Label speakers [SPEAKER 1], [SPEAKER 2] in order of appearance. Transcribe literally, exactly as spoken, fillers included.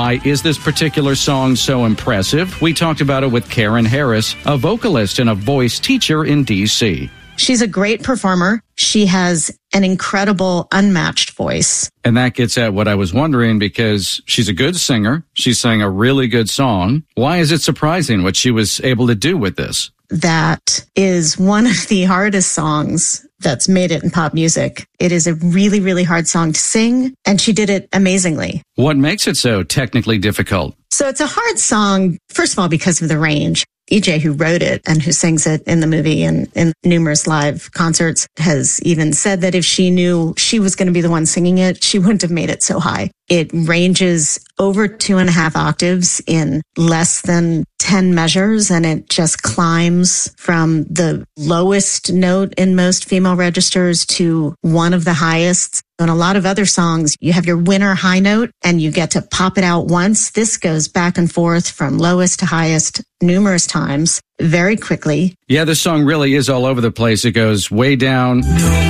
[SPEAKER 1] Why is this particular song so impressive? We talked about it with Karen Harris, a vocalist and a voice teacher in D C.
[SPEAKER 2] She's a great performer. She has an incredible, unmatched voice.
[SPEAKER 1] And that gets at what I was wondering, because she's a good singer. She sang a really good song. Why is it surprising what she was able to do with this?
[SPEAKER 2] That is one of the hardest songs that's made it in pop music. It is a really, really hard song to sing, and she did it amazingly.
[SPEAKER 1] What makes it so technically difficult?
[SPEAKER 2] So it's a hard song, first of all, because of the range. E J, who wrote it and who sings it in the movie and in numerous live concerts, has even said that if she knew she was going to be the one singing it, she wouldn't have made it so high. It ranges over two and a half octaves in less than ten measures, and it just climbs from the lowest note in most female registers to one of the highest. In a lot of other songs, you have your winner high note and you get to pop it out once. This goes back and forth from lowest to highest numerous times very quickly.
[SPEAKER 1] Yeah, this song really is all over the place. It goes way down.